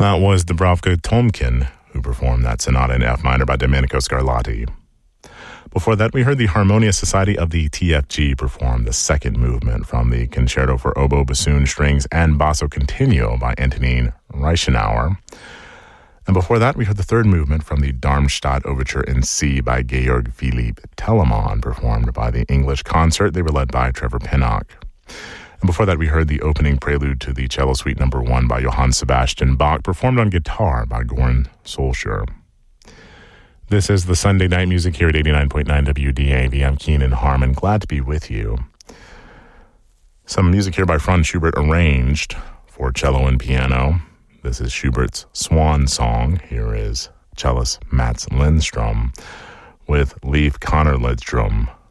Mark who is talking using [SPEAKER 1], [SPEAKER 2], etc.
[SPEAKER 1] That was Dubravka Tomkin, who performed that sonata in F minor by Domenico Scarlatti. Before that, we heard the Harmonious Society of the TFG perform the second movement from the Concerto for Oboe, Bassoon, Strings, and Basso Continuo by Antonin Reichenauer. And before that, we heard the third movement from the Darmstadt Overture in C by Georg Philipp Telemann, performed by the English Concert. They were led by Trevor Pinnock. And before that, we heard the opening prelude to the Cello Suite No. 1 by Johann Sebastian Bach, performed on guitar by Goran Solskjaer. This is the Sunday Night Music here at 89.9 WDAV. I'm Keenan Harmon, glad to be with you. Some music here by Franz Schubert arranged for cello and piano. This is Schubert's Swan Song. Here is cellist Mats Lindstrom with Leif Conner Lidstrom